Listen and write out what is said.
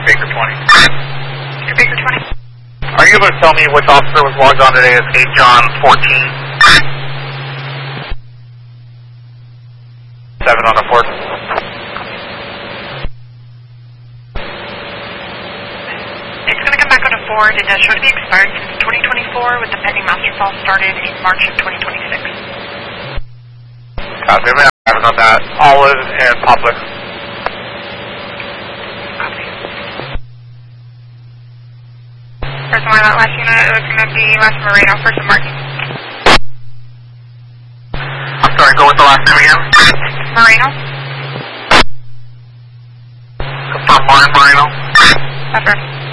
Baker 20. Mr. Baker 20. Are you able to tell me which officer was logged on today as 8 John 14? 7 on the 4th. It's going to come back on a Ford. It does show to be expired since 2024 with the pending master fall started in March of 2026. Copy. I'm having on that. Olive and Public. Copy. First one, that last unit is going to be West Moreno for some marking. I'm sorry, go with the last name again. Moreno? Confirm Moreno. That's right.